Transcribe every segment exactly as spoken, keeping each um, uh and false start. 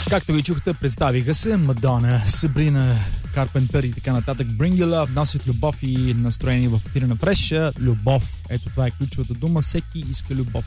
Както ги чухте, представиха се Мадона, Сабрина Карпентър и така нататък. Bring Your Love, внасят любов и настроение в ефира на Фреш. Любов. Ето това е ключовата дума. Всеки иска любов.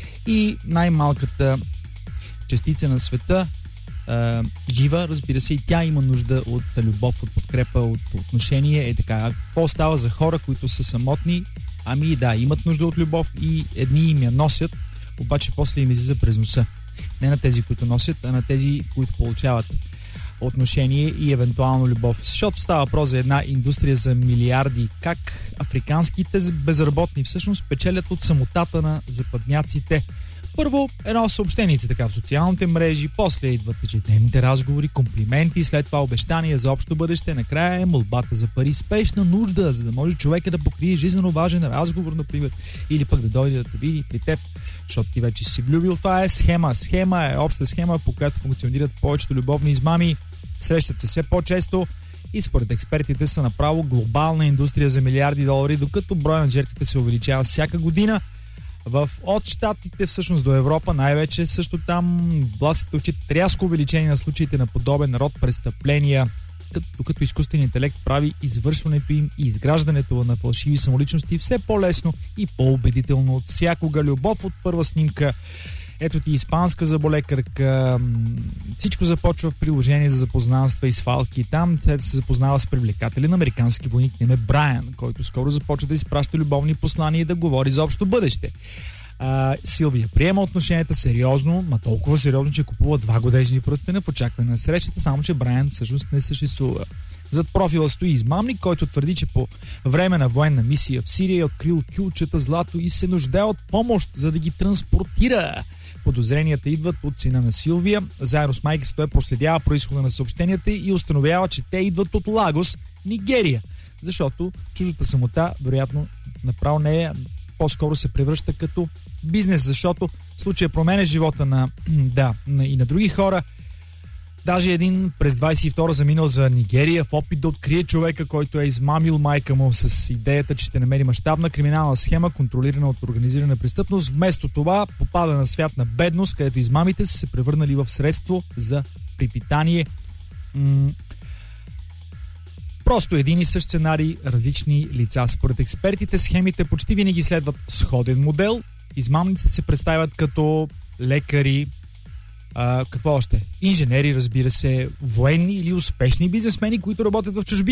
И най-малката частица на света, Uh, жива, разбира се, и тя има нужда от любов, от подкрепа, от отношение. Е така. Какво става за хора, които са самотни? Ами да, имат нужда от любов и едни им я носят, обаче после им излиза през носа. Не на тези, които носят, а на тези, които получават отношение и евентуално любов. Защото става въпрос за една индустрия за милиарди. Как африканските безработни всъщност печелят от самотата на западняците. Първо едно съобщенице така в социалните мрежи, после идват ежедневните разговори, комплименти, след това обещания за общо бъдеще, накрая е молбата за пари, спешна нужда, за да може човека да покрие жизненно важен разговор, например, или пък да дойде да те види при теб, защото ти вече си влюбил. Това е схема. Схема е обща схема, по която функционират повечето любовни измами, срещат се все по-често и според експертите са направо глобална индустрия за милиарди долари, докато броя на жертвите се увеличава всяка година. В, от щатите всъщност до Европа най-вече също там властите учат рязко увеличение на случаите на подобен род престъпления, докато изкуственият интелект прави извършването им и изграждането на фалшиви самоличности все по-лесно и по-убедително от всякога. Любов от първа снимка. Ето ти испанска заболекарка. Всичко започва в приложение за запознанства и свалки. Там се запознава с привлекателен американски войник име Брайан, който скоро започва да изпраща любовни послания и да говори за общо бъдеще. А, Силвия приема отношенията сериозно, ма толкова сериозно, че купува два годежни пръстена в очакване на срещата, само че Брайан всъщност не съществува. Зад профила стои измамник, който твърди, че по време на военна мисия в Сирия е открил кюлчета злато и се нуждае от помощ, за да ги транспортира. Подозренията идват от сина на Силвия. Заедно с майка си той проследява произхода на съобщенията и установява, че те идват от Лагос, Нигерия. Защото чуждата самота, вероятно, направо не е, по-скоро се превръща като бизнес, защото случая променя живота на, да, на, и на други хора. Даже един през двайсет и втора заминал за Нигерия в опит да открие човека, който е измамил майка му с идеята, че ще намери мащабна криминална схема, контролирана от организирана престъпност. Вместо това попада на свят на бедност, където измамите са се превърнали в средство за припитание. М- Просто един и същ сценарий, различни лица. Според експертите, схемите почти винаги следват сходен модел. Измамниците се представят като лекари, а, какво още? Инженери, разбира се, военни или успешни бизнесмени, които работят в чужбина.